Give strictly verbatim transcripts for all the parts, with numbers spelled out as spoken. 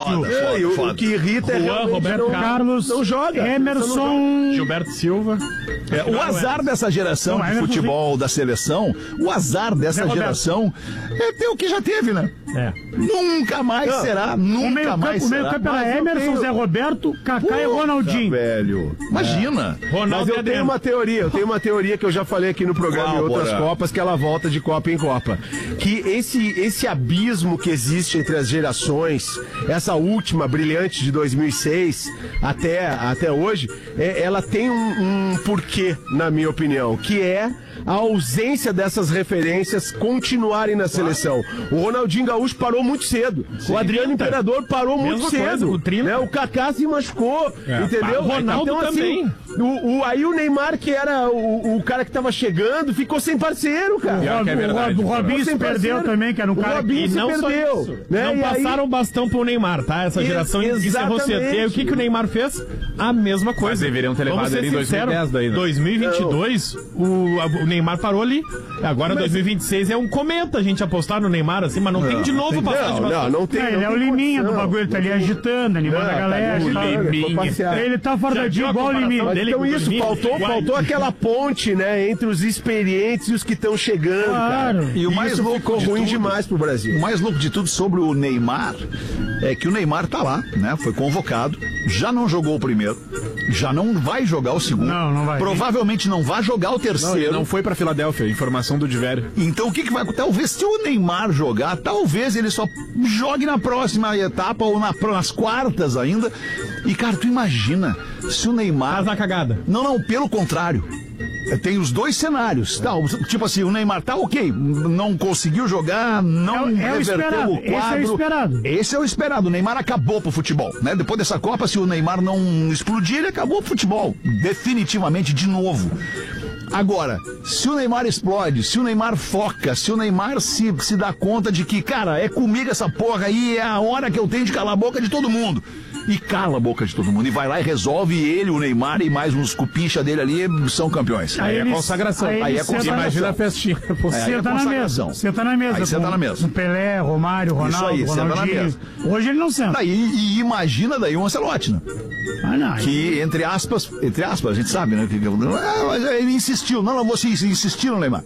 Foda, é, foda, o, foda. o que irrita é Juan, Roberto não, Carlos, não joga, Emerson, não joga. Gilberto Silva. É, o azar dessa geração Não, de Emerson futebol da seleção, o azar dessa Zé geração é ter o que já teve, né? É. Nunca mais Não. será, O nunca meio mais campo, o meio será. campo era Mas eu Emerson, tenho- Zé Roberto, Kaká e Ronaldinho. Velho. Imagina. Mas Ronaldo eu é tenho dentro. uma teoria, eu tenho uma teoria que eu já falei aqui no programa Qual, em outras Porã? Copas, que ela volta de Copa em Copa. Que esse, esse abismo que existe entre as gerações, essa última brilhante de dois mil e seis até, até hoje, é- ela tem um, um porquê, na minha opinião, que é a ausência dessas referências continuarem na seleção. O Ronaldinho Gaúcho parou muito cedo. O Adriano Inter. Imperador parou muito Mesma coisa, cedo. o trinta. né? O Kaká se machucou, É. entendeu? O Ronaldo então, também. Assim, o, o- aí o Neymar, que era o, o cara que tava chegando, ficou sem parceiro, cara. O, que é verdade. o, o Robinho Sem se perdeu parceiro. também, que era um O cara Robinho que se não só perdeu, isso, né? não E aí- passaram bastão pro Neymar, tá? Essa E- geração encerrou cedo. E aí, o que, que o Neymar fez? A mesma coisa. Mas deveriam ter Vamos levado ser ele em dois mil e dez sinceros, daí, né? dois mil e vinte e dois, o, a- o Neymar parou ali. Agora dois mil e vinte e seis é um cometa a gente apostar no Neymar, assim, mas não, tem de novo passagem de Não, bastão. não, não tem. É, não ele é tem o liminha do condição. bagulho, ele tá ali agitando, animando Não, a galera. tá ali tá- agitando, ele foi passear. Ele tá fardadinho Já viu igual o a comparação liminha. dele? Então isso, faltou, faltou aquela ponte, né, entre os experientes e os que estão chegando, Claro. cara. E o mais isso louco ficou de ruim tudo- demais pro Brasil. O mais louco de tudo sobre o Neymar é que o Neymar tá lá, né? Foi convocado, já não jogou o primeiro, já não vai jogar o segundo. Não, não vai. Provavelmente não vai jogar o Não, terceiro. ele não foi pra Filadélfia, informação do Divério. Então o que, que vai acontecer? Talvez se o Neymar jogar, talvez ele só jogue na próxima etapa ou na, nas quartas ainda. E cara, tu imagina se o Neymar. Faz a cagada. Não, não, pelo contrário. Tem os dois cenários. Tá, tipo assim, o Neymar tá ok, não conseguiu jogar, não É o- é o reverteu esperado, o esse é o quadro. esperado. Esse é o esperado. O Neymar acabou pro futebol, né? Depois dessa Copa, se o Neymar não explodir, ele acabou pro futebol. Definitivamente, de novo. Agora, se o Neymar explode, se o Neymar foca, se o Neymar se, se dá conta de que, cara, é comigo essa porra aí, é a hora que eu tenho de calar a boca de todo mundo. E cala a boca de todo mundo. E vai lá e resolve, e ele, o Neymar e mais uns cupincha dele ali são campeões. Aí é ele- consagração. aí Aí ele é senta- consagração. Imagina a festinha. Pô. É, aí é Senta na consagração. mesa. Senta na mesa. Aí senta com- na mesa. com Pelé, Romário, Ronaldo, aí, senta na Ronaldinho. mesa. Hoje ele não senta. Daí, e imagina daí o Ancelotti, né? Ah, não. Que, entre aspas, entre aspas, a gente sabe, né? Que, ah, mas ele insistiu. Não, não, vocês insistiram, Neymar.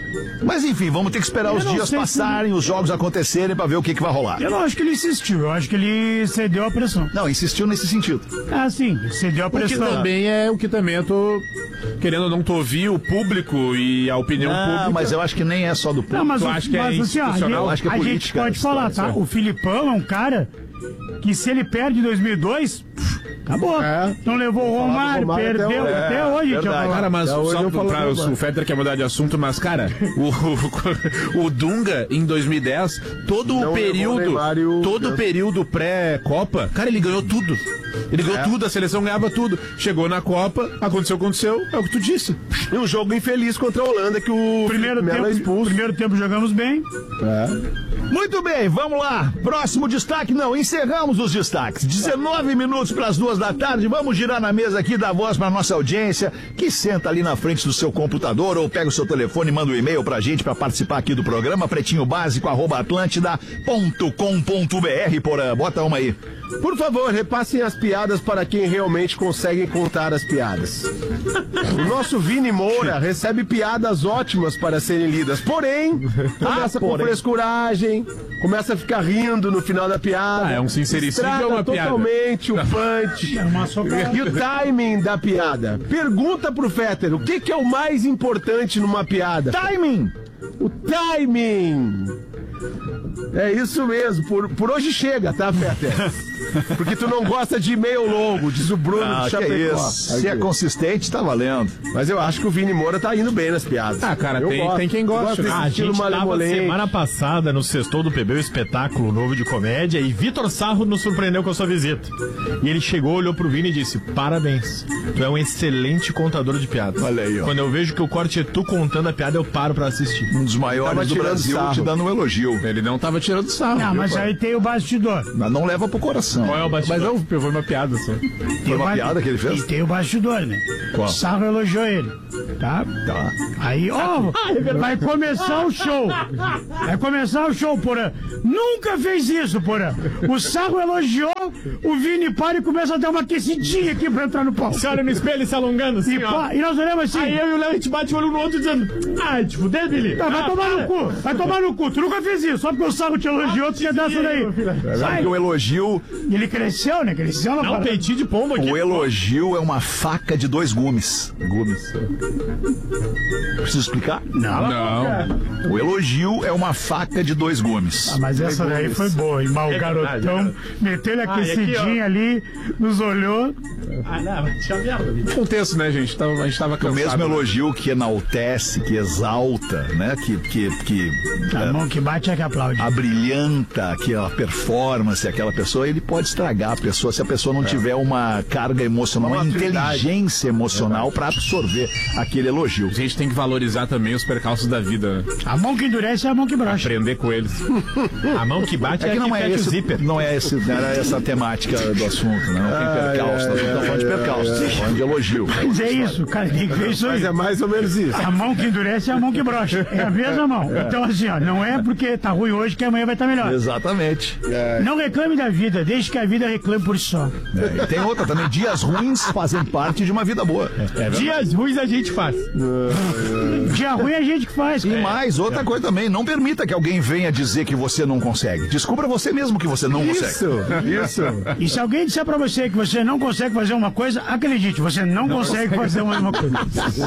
Mas enfim, vamos ter que esperar Eu os não dias sei passarem, os jogos acontecerem pra ver o que, que vai rolar. Eu não acho que ele insistiu. Eu acho que ele cedeu a pressão. Não, insistiu nesse sentido. Ah, sim. Cedeu a O que pressão. também é o que também eu tô querendo ou não tô ouvir o público e a opinião Ah, pública. mas eu acho que nem é só do público. Não, mas, Tu o- acha que é mas assim, ó, a institucional? gente, Acho que é a gente política pode a falar, história, tá? isso O Filipão é um cara que se ele perde em dois mil e dois, acabou. É. Não levou o Romário, Romário até perdeu hoje. até hoje. verdade. tinha falado. Cara, mas Até hoje só eu falo pra, do o Federer quer mudar de assunto, mas, cara, o, o, o Dunga, em dois mil e dez, todo Não o levou o período, Neymar e o- todo o período pré-Copa, cara, ele ganhou tudo. Ele ganhou tudo, a seleção ganhava tudo. Chegou na Copa, aconteceu o que aconteceu, é o que tu disse. E um jogo infeliz contra a Holanda que o Primeiro Felipe Melo é tempo, expulso. primeiro tempo jogamos bem. Muito bem, vamos lá. Próximo destaque, não, encerramos os destaques. dezenove minutos para as duas da tarde. Vamos girar na mesa aqui, dar voz para nossa audiência, que senta ali na frente do seu computador ou pega o seu telefone e manda um e-mail pra gente para participar aqui do programa, pretinho básico arroba atlântida ponto com ponto br. Porã, bota uma aí. Por favor, repassem as piadas para quem realmente consegue contar as piadas. O nosso Vini Moura recebe piadas ótimas para serem lidas, porém, começa com porém. frescuragem, começa a ficar rindo no final da piada. Ah, é um sincericídio estraga ou uma piada? totalmente o punch. Uma socada. E o timing da piada. Pergunta pro Fetter, o que, que é o mais importante numa piada? Timing! O timing! É isso mesmo, por, por hoje chega, tá, Fetter? Porque tu não gosta de e-mail longo, diz o Bruno Ah, do que Chapecó. isso. Se é consistente, tá valendo. Mas eu acho que o Vini Moura tá indo bem nas piadas. Ah, cara, Eu tem- gosto. tem quem gosta, Gosto né? desse A estilo gente tava malemolente. semana passada no Sextou do P B, o espetáculo novo de comédia, e Vitor Sarro nos surpreendeu com a sua visita. E ele chegou, olhou pro Vini e disse: parabéns, tu é um excelente contador de piadas. Olha aí, ó. Quando eu vejo que o corte é tu contando a piada, eu paro pra assistir. Um dos maiores Tava do tirando Brasil sarro. te dando um elogio. Ele não tava tirando sarro. Não, viu, mas pai? aí tem o bastidor. Mas não leva pro coração. Qual é o Mas bastidor? não, foi uma piada só. Foi uma piada que ele fez? E tem o bastidor, né? Qual? O Sarro elogiou ele, tá? Tá. Aí, ó, vai começar o show. Vai começar o show, Porã. Nunca fez isso, Porã. O Sarro elogiou o Vini para e começa a dar uma aquecidinha aqui pra entrar no palco. Você olha no espelho e se alongando assim, E, ó. pá, e nós olhamos assim. Aí eu e o Léo, a gente bate o olho no outro dizendo, ai, tipo, fuder, Billy. Ah, vai Ah, tomar para. no cu, vai tomar no cu. Tu nunca fez isso, só porque o Sarro te elogiou, tu ia dar essa daí. Sabe que o elogio, Ele cresceu, né? Cresceu na Dá um parada. peitinho de pombo aqui. o elogio é uma faca de dois gumes. Gumes. Preciso explicar? Não. Não. O elogio é uma faca de dois gumes. Ah, mas essa daí foi boa, hein? Mas o É verdade, garotão é meteu-lhe Ah, e aqui, aquecidinha ali, nos olhou. Ah, não, vai te merda, Billy. Contexto, né, gente? Tava- A gente tava O cansado. mesmo elogio que enaltece, que exalta, né? Que, que, que A mão que bate é que aplaude. abrilhanta aquela performance, aquela pessoa, ele pode estragar a pessoa se a pessoa não tiver uma carga emocional, uma, Uma maturidade. inteligência emocional para absorver aquele elogio. A gente tem que valorizar também os percalços da vida, né? A mão que endurece é a mão que brocha. Aprender com eles. A mão que bate É é, que a não que é, fecha o esse, zíper. não é esse, não era essa a temática do assunto, né? Não tem percalço, nós não estamos falando de percalço, estamos falando de elogio. Mas é isso, cara, tem que ver isso aí. Mas é mais ou menos isso. A mão que endurece é a mão que brocha. É a mesma mão. Então, assim, ó, não é porque tá ruim hoje que amanhã vai estar melhor. Exatamente. Não reclame da vida, deixe que a vida reclame por si só. É, e tem outra também, dias ruins fazem parte de uma vida boa. Dias ruins a gente faz. Dia ruim é a gente que faz, E cara. mais, outra coisa também, não permita que alguém venha dizer que você não consegue. Descubra você mesmo que você não consegue. Isso, isso. E se alguém disser pra você que você não consegue fazer uma coisa, acredite, você não, consegue fazer a mesma coisa.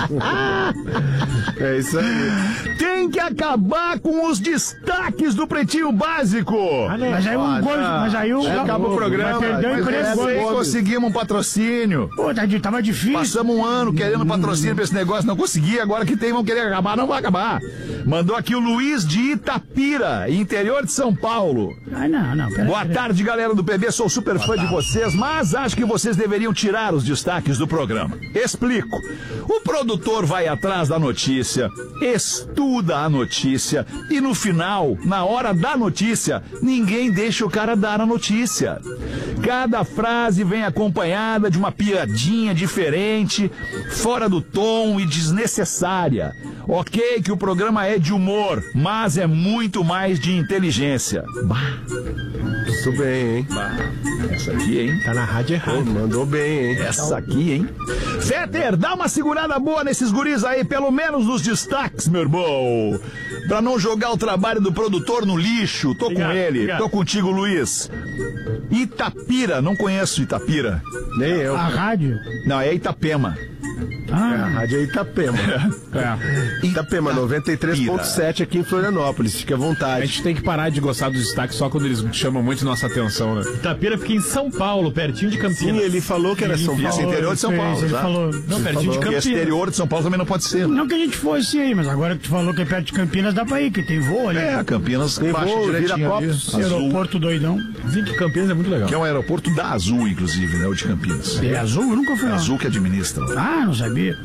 É isso aí. Tem que acabar com os destaques do Pretinho Básico. Mas aí o gol, mas aí o. Aí acaba o programa, Vai perder o mas emprego. é Nem conseguimos um patrocínio. Pô, tá di- tava difícil. Passamos um ano querendo patrocínio pra esse negócio, não consegui, agora que tem, vão querer acabar, não vai acabar. Mandou aqui o Luiz de Itapira, interior de São Paulo. Ai, não, não. Pera, Boa pera. tarde, galera do P B, sou super fã de vocês, mas acho que vocês deveriam tirar os destaques do programa. Explico. O produtor vai atrás da notícia, estuda a notícia e no final, na hora da notícia, ninguém deixa o cara dar a notícia. Cada frase vem acompanhada de uma piadinha diferente, fora do tom e desnecessária. Ok que o programa é de humor, mas é muito mais de inteligência. Bah, Muito bem, hein? essa aqui, hein? Tá na rádio Pô, errado. mandou bem, hein? Essa aqui, hein? Fetter, dá uma segurada boa nesses guris aí, pelo menos nos destaques, meu irmão. Pra não jogar o trabalho do produtor no lixo. Tô Obrigado, com ele, obrigado. tô contigo, Luiz. Itapira, não conheço Itapira. Nem eu. A rádio? Não, é Itapema. É, a Ah, rádio é Itapema. Itapema, noventa e três ponto sete aqui em Florianópolis. Fique à A vontade. gente tem que parar de gostar dos destaques só quando eles chamam muito nossa atenção, né? Itapira fica em São Paulo, pertinho de Campinas. Sim, ele falou que era São Isso, Paulo. interior de São fez, Paulo, ele tá? falou. Não, pertinho de Porque Campinas. exterior de São Paulo também não pode ser. Não que a gente fosse aí, mas agora que tu falou que é perto de Campinas, dá pra ir, que tem voo ali. É, Campinas Tem baixa voo, direitinho ali, Viracopos, Azul, Aeroporto doidão. Dizem que Campinas é muito legal. que é um aeroporto da Azul, inclusive, né? O de Campinas. É azul? Eu nunca fui lá. Azul que administra. Ah, não sabia.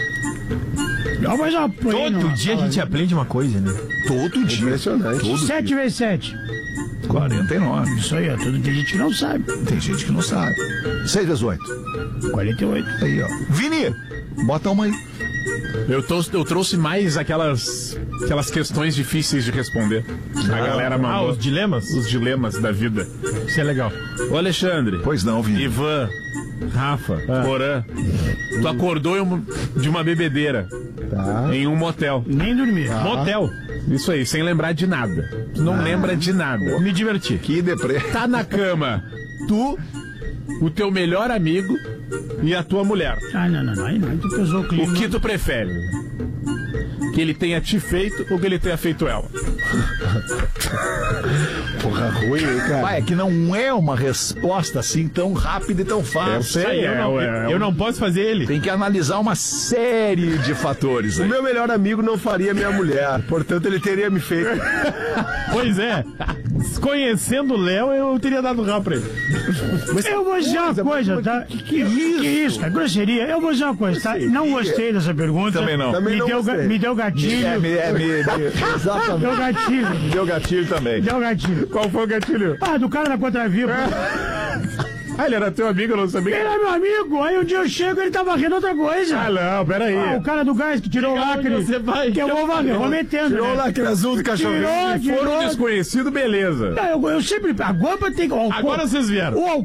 Não, mas eu apoiei, Todo não. dia a gente aprende uma coisa, né? Todo dia. Impressionante. Todo sete dia. vezes sete. quarenta e nove. Isso aí, ó. Tudo tem gente que não sabe. Tem gente que não sabe. seis vezes oito. quarenta e oito. Aí, ó. Vini, bota uma aí. Eu, tô- eu trouxe mais aquelas, aquelas questões difíceis de responder. A galera Ah, mandou os dilemas? os dilemas da vida. Isso é legal. Ô Alexandre, Pois não, Vini. Ivan, Rafa, Porã, tu acordou em uma- de uma bebedeira em um motel. Nem dormir. Motel. Isso aí, sem lembrar de nada. Tu não lembra de nada. Me diverti. Que deprê. Tá na cama, tu, o teu melhor amigo e a tua mulher. Ah, não, não, não. Aí não. Aí tu pesou o clima. O que tu prefere? Que ele tenha te feito ou que ele tenha feito ela? Porra, ruim, hein, cara? Ah, é que não é uma resposta assim tão rápida e tão fácil. sei, eu, é, não, é, eu não posso fazer ele. Tem que analisar uma série de fatores O aí. meu melhor amigo não faria minha mulher, portanto ele teria me feito. Pois é. Conhecendo o Léo, eu teria dado rabo pra ele. Eu vou dizer uma coisa, tá? Que, que isso? Que isso, cara? Grosseria. Eu vou dizer uma coisa, tá? Não gostei dessa pergunta. Também não. Também Me não deu, ga- gostei. me deu gatilho. É, me, é, me, me, exatamente. Deu gatilho. Deu gatilho também. Deu gatilho. Qual foi o gatilho? Ah, do cara da Contraviva. Ah, ele era teu amigo, eu não sabia. Ele é meu amigo. Aí um dia eu chego e ele tá varrendo outra coisa. Ah, não, peraí. Ah, o cara do gás que tirou o lacre. Você vai. Que eu vou varrer, vou metendo. Tirou né? o lacre azul do cachorro. Tirou, Se for um tirou. desconhecido, beleza. Não, eu, eu sempre. A guampa tem. O, Agora vocês vieram. O